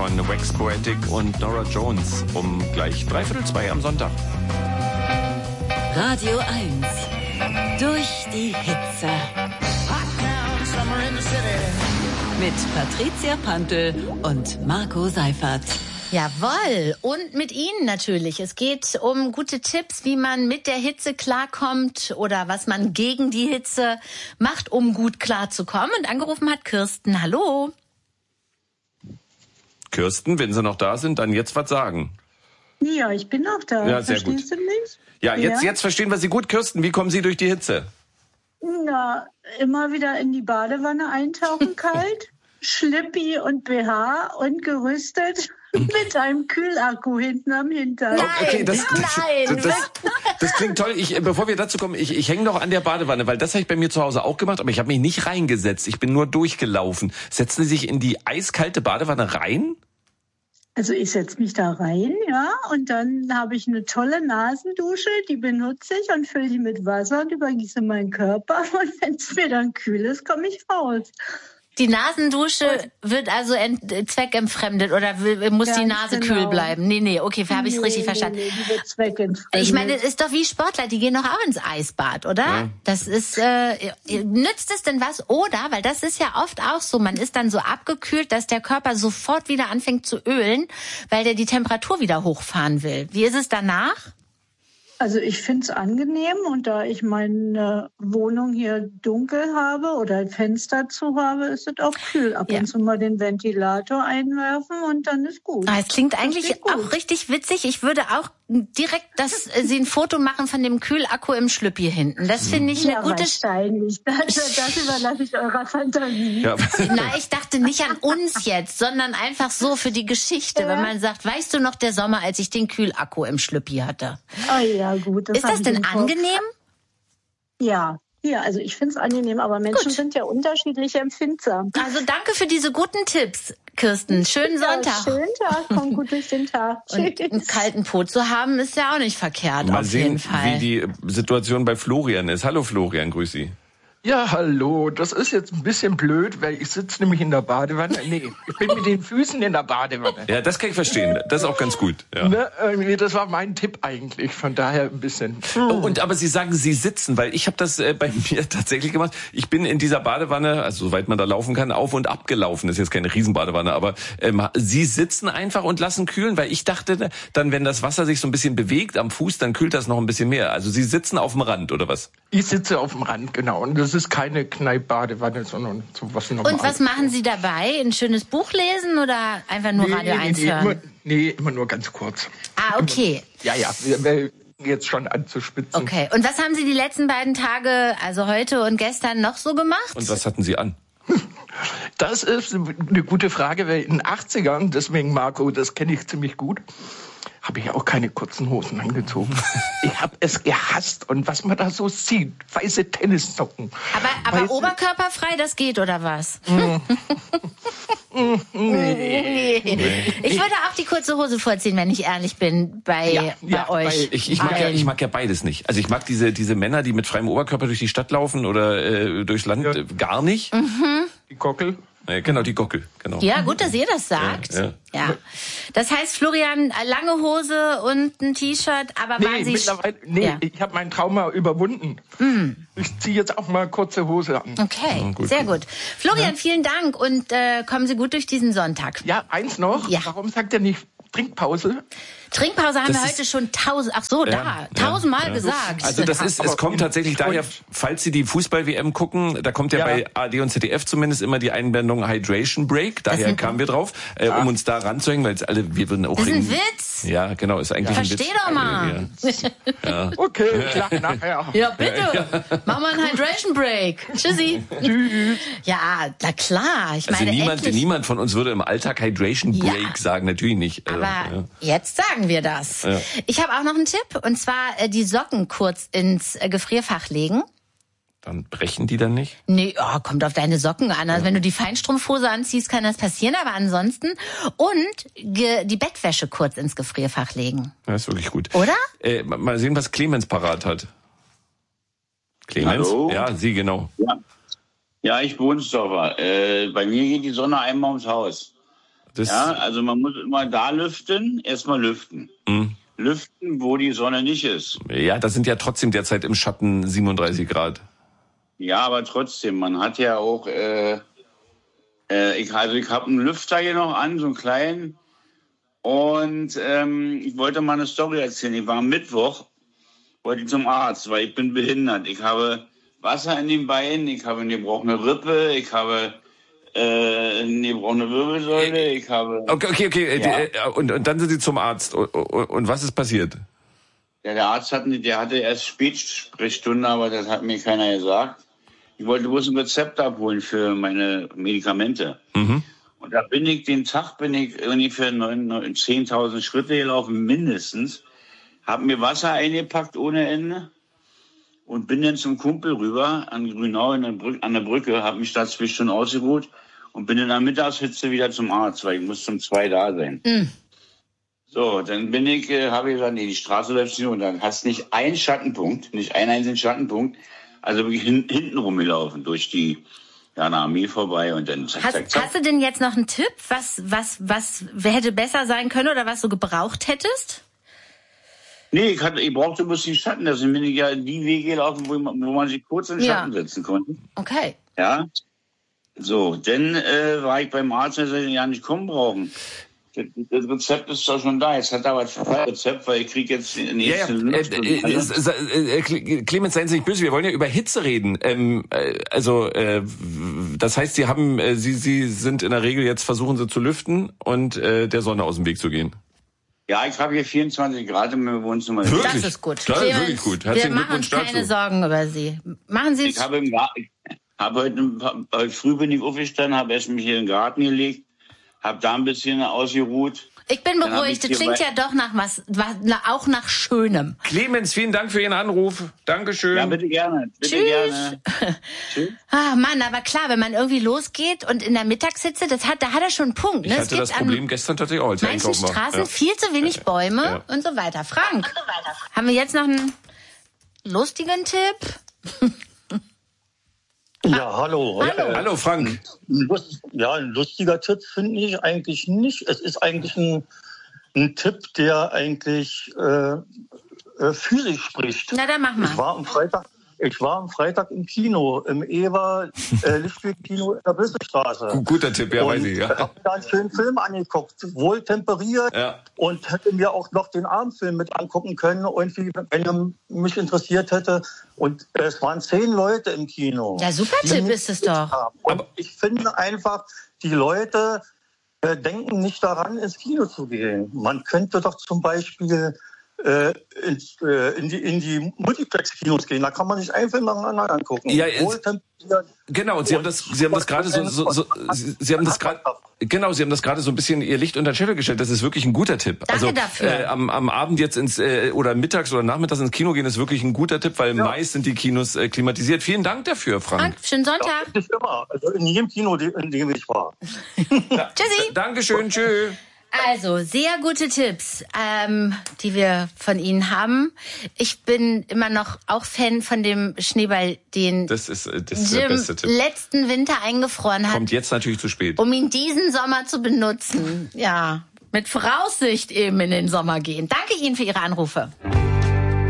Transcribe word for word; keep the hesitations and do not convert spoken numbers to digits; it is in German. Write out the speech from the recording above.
von Wax Poetic und Norah Jones um gleich dreiviertel zwei am Sonntag. Radio eins. Durch die Hitze. Mit Patricia Pantel und Marco Seifert. Jawohl, und mit Ihnen natürlich. Es geht um gute Tipps, wie man mit der Hitze klarkommt oder was man gegen die Hitze macht, um gut klarzukommen. Und angerufen hat Kirsten. Hallo. Kirsten, wenn Sie noch da sind, dann jetzt was sagen. Ja, ich bin noch da. Ja, sehr Verstehst gut. du mich? Ja, jetzt, Ja? jetzt verstehen wir Sie gut. Kirsten, wie kommen Sie durch die Hitze? Na, immer wieder in die Badewanne eintauchen, kalt, Schlippi und B H und gerüstet mit einem Kühlakku hinten am Hintern. Nein, Okay, das, das, nein. das, das, das klingt toll. Ich, bevor wir dazu kommen, ich, ich hänge noch an der Badewanne, weil das habe ich bei mir zu Hause auch gemacht, aber ich habe mich nicht reingesetzt. Ich bin nur durchgelaufen. Setzen Sie sich in die eiskalte Badewanne rein? Also ich setze mich da rein, ja, und dann habe ich eine tolle Nasendusche, die benutze ich und fülle die mit Wasser und übergieße meinen Körper. Und wenn es mir dann kühl ist, komme ich raus. Die Nasendusche wird also ent- zweckentfremdet oder will, muss Ganz die Nase genau. kühl bleiben? Nee, nee, okay, habe ich es Nee, richtig nee, verstanden. nee, die wird zweckentfremdet. Ich meine, das ist doch wie Sportler, die gehen doch auch ins Eisbad, oder? Ja. Das ist, äh, nützt es denn was? Oder, weil das ist ja oft auch so, man ist dann so abgekühlt, dass der Körper sofort wieder anfängt zu ölen, weil der die Temperatur wieder hochfahren will. Wie ist es danach? Also ich finde es angenehm, und da ich meine Wohnung hier dunkel habe oder ein Fenster zu habe, ist es auch kühl. Ab Ja. und zu mal den Ventilator einwerfen und dann ist gut. Ah, es klingt Das eigentlich geht gut. auch richtig witzig. Ich würde auch direkt das, äh, Sie ein Foto machen von dem Kühlakku im Schlüppi hinten. Das finde ich eine Ja, gute... wahrscheinlich. Das, das überlasse ich eurer Fantasie. Ja. Na, ich dachte nicht an uns jetzt, sondern einfach so für die Geschichte, Ja. wenn man sagt, weißt du noch der Sommer, als ich den Kühlakku im Schlüppi hatte? Oh ja, gut. Ist hab das ich denn im Kopf. angenehm? Ja. Ja, also ich finde es angenehm, aber Menschen Gut. sind ja unterschiedlich empfindsam. Also danke für diese guten Tipps, Kirsten. Schönen Sonntag. Ja, schönen Tag, komm gut durch den Tag. Und einen kalten Po zu haben, ist ja auch nicht verkehrt, Mal auf sehen, jeden Fall. wie die Situation bei Florian ist. Hallo Florian, grüß Sie. Ja, hallo. Das ist jetzt ein bisschen blöd, weil ich sitze nämlich in der Badewanne. Nee, ich bin mit den Füßen in der Badewanne. Ja, das kann ich verstehen. Das ist auch ganz gut. Ja. Ne, irgendwie, das war mein Tipp eigentlich. Von daher ein bisschen. Oh, und aber Sie sagen, Sie sitzen, weil ich habe das äh, bei mir tatsächlich gemacht. Ich bin in dieser Badewanne, also soweit man da laufen kann, auf und ab gelaufen. Das ist jetzt keine Riesenbadewanne, aber ähm, Sie sitzen einfach und lassen kühlen, weil ich dachte, dann, wenn das Wasser sich so ein bisschen bewegt am Fuß, dann kühlt das noch ein bisschen mehr. Also Sie sitzen auf dem Rand, oder was? Ich sitze auf dem Rand, genau. Und das ist keine Kneippbadewanne, sondern so was Normales. Und was machen Sie dabei? Ein schönes Buch lesen oder einfach nur Nee, Radio nee, eins nee, hören? immer, nee, immer nur ganz kurz. Ah, okay. Ja, ja, wir, wir jetzt schon anzuspitzen. Okay. Und was haben Sie die letzten beiden Tage, also heute und gestern, noch so gemacht? Und was hatten Sie an? Das ist eine gute Frage, weil in den achtzigern, deswegen Marco, das kenne ich ziemlich gut, habe ich auch keine kurzen Hosen angezogen. Ich habe es gehasst. Und was man da so sieht, weiße Tennissocken. Aber, aber weiße, oberkörperfrei, das geht, oder was? nee. Nee. Ich würde auch die kurze Hose vorziehen, wenn ich ehrlich bin, bei, Ja, bei ja, euch. weil Ich, ich, mag ja, allen. ich mag ja beides nicht. Also ich mag diese, diese Männer, die mit freiem Oberkörper durch die Stadt laufen oder äh, durchs Land, Ja. äh, gar nicht. Die Gockel. Äh, genau, die Gockel. Genau. Ja, gut, dass ihr das sagt. Ja, Ja. ja. Das heißt, Florian, lange Hose und ein T-Shirt, aber Nee, waren Sie... mittlerweile, nee, Ja. ich habe mein Trauma überwunden. Ich ziehe jetzt auch mal kurze Hose an. Okay, Ja, gut, sehr gut. gut. Florian, vielen Dank und äh, kommen Sie gut durch diesen Sonntag. Ja, eins noch. Ja. Warum sagt er nicht Trinkpause? Trinkpause haben Das wir ist- heute schon tausend, ach so, Ja, da, ja, tausendmal ja. gesagt. Also das ist, es Aber kommt in- tatsächlich daher, und- falls Sie die Fußball-W M gucken, da kommt ja, Ja. bei A R D und Z D F zumindest immer die Einblendung Hydration Break, daher ist- kamen wir drauf, äh, um uns da ranzuhängen, weil es alle, wir würden auch Das ist ein reden. Witz. Ja, genau, ist eigentlich ein Witz. Versteh doch mal. Ja. Okay, ich lache nachher. Ja, bitte. Machen wir einen Hydration Break. Tschüssi. Tschüss. Ja, na klar. Ich Also meine, niemand, endlich. niemand von uns würde im Alltag Hydration Ja. Break sagen, natürlich nicht. Also, Aber jetzt sagen wir das. Ja. Ich habe auch noch einen Tipp, und zwar äh, die Socken kurz ins äh, Gefrierfach legen. Dann brechen die dann nicht? Nee, oh, kommt auf deine Socken an. Also wenn du die Feinstrumpfhose anziehst, kann das passieren, aber ansonsten. Und ge- die Bettwäsche kurz ins Gefrierfach legen. Das ist wirklich gut. Oder? Äh, mal sehen, was Clemens parat hat. Clemens? Hallo? Ja, Sie, genau. Ja, ja ich Bohnsdorfer. Äh, bei mir geht die Sonne einmal ums Haus. Das Ja, also man muss immer da lüften, erstmal lüften. Mhm. Lüften, wo die Sonne nicht ist. Ja, das sind ja trotzdem derzeit im Schatten siebenunddreißig Grad. Ja, aber trotzdem, man hat ja auch, äh, äh, ich, also ich habe einen Lüfter hier noch an, so einen kleinen. Und ähm, ich wollte mal eine Story erzählen. Ich war am Mittwoch, wollte ich zum Arzt, weil ich bin behindert. Ich habe Wasser in den Beinen, ich habe eine gebrochene Rippe, ich habe äh, eine gebrochene Wirbelsäule, ich habe... Okay, okay, okay. Ja. Die, äh, und, und dann sind Sie zum Arzt. Und, und, und was ist passiert? Ja, der Arzt hat, der hatte erst Spätsprechstunde, aber das hat mir keiner gesagt. Ich wollte bloß ein Rezept abholen für meine Medikamente. Mhm. Und da bin ich, den Tag bin ich ungefähr zehntausend Schritte gelaufen, mindestens. Hab mir Wasser eingepackt ohne Ende und bin dann zum Kumpel rüber an Grünau in der Brück, an der Brücke, hab mich da zwei Stunden ausgeruht und bin in der Mittagshitze wieder zum Arzt, weil ich muss zum zwei da sein. Mm. So, dann bin ich, äh, habe ich gesagt, nee, die Straße läuft nicht und dann hast nicht einen Schattenpunkt, nicht einen einzigen Schattenpunkt, also bin ich hin, hinten rumgelaufen durch die ja, eine Armee vorbei und dann zack, Hast, zack, zack. hast du denn jetzt noch einen Tipp, was, was, was hätte besser sein können oder was du gebraucht hättest? Nee, ich, hatte, ich brauchte bloß den Schatten. Da sind wir ja die Wege gelaufen, wo man, wo man sich kurz in den Ja. Schatten setzen konnte. Okay. Ja. So, dann äh, war ich beim Arzt, der sagte, ja nicht kommen brauchen. Das, das Rezept ist doch schon da. Jetzt hat er aber ein Rezept, weil ich kriege jetzt den Ja, ja. nächsten Äh, äh, äh, äh, Cle- Clemens, seien Sie nicht böse, wir wollen ja über Hitze reden. Ähm, äh, also, äh, das heißt, Sie haben, äh, Sie, Sie sind in der Regel jetzt, versuchen Sie zu lüften und äh, der Sonne aus dem Weg zu gehen. Ja, ich habe hier vierundzwanzig Grad im Wohnzimmer. Wirklich? Das ist gut. Das ist Clemens, wirklich gut. wir Herzlichen machen uns Glückwunsch keine dazu. Sorgen über Sie. Machen Sie Ich es. habe im Garten, ich habe heute, heute früh bin ich aufgestanden, habe erst mich hier in den Garten gelegt, habe da ein bisschen ausgeruht. Ich bin Dann hab beruhigt. ich Das hier klingt bei- ja doch nach was, was na, auch nach Schönem. Clemens, vielen Dank für Ihren Anruf. Dankeschön. Ja, bitte gerne. Bitte Tschüss. gerne. Tschüss. Ah, Mann, aber klar, wenn man irgendwie losgeht und in der Mittagshitze, das hat, da hat er schon einen Punkt. Ne? Ich Es hatte gibt das Problem an gestern tatsächlich auch, als ich manchen einkaufen war. Straßen Ja. viel zu wenig Bäume Ja. und so weiter. Frank, haben wir jetzt noch einen lustigen Tipp? Ja, hallo. Hallo. Hallo Frank. Ein lust- Ja, ein lustiger Tipp finde ich eigentlich nicht. Es ist eigentlich ein, ein Tipp, der eigentlich äh, äh, für sich spricht. Na, dann mach Ich mal. war am Freitag, ich war am Freitag im Kino, im Ewa äh, Lichtspiel-Kino in der Bösestraße. Gu- Guter Tipp, ja, und weiß ich. Ja. habe mir einen schönen Film angeguckt, wohl temperiert, Ja. und hätte mir auch noch den Abendfilm mit angucken können, irgendwie, wenn er mich interessiert hätte. Und äh, es waren zehn Leute im Kino. Ja, super die Tipp mich ist es doch. haben. Und Aber- ich finde einfach, die Leute äh, denken nicht daran, ins Kino zu gehen. Man könnte doch zum Beispiel äh, in, äh, in die, in die Multiplex-Kinos gehen. Da kann man sich einen Film nach dem anderen angucken. Ja, es- Wohltemperiert. Genau, und Sie haben das, Sie haben das gerade so, so, so Sie, Sie haben das gerade, genau, Sie haben das gerade so ein bisschen Ihr Licht unter den Scheffel gestellt. Das ist wirklich ein guter Tipp. Danke also dafür. Äh, am, am Abend jetzt ins äh, oder mittags oder nachmittags ins Kino gehen ist wirklich ein guter Tipp, weil meist sind die Kinos äh, klimatisiert. Vielen Dank dafür, Frank. Frank, schönen Sonntag. Nicht immer. Also in jedem Kino, in dem ich war. Tschüssi. Dankeschön, tschö. Also, sehr gute Tipps, ähm, die wir von Ihnen haben. Ich bin immer noch auch Fan von dem Schneeball, den Das ist, äh, das ist der Jim beste Tipp. letzten Winter eingefroren hat, Kommt jetzt natürlich zu spät. um ihn diesen Sommer zu benutzen. Ja, mit Voraussicht eben in den Sommer gehen. Danke Ihnen für Ihre Anrufe.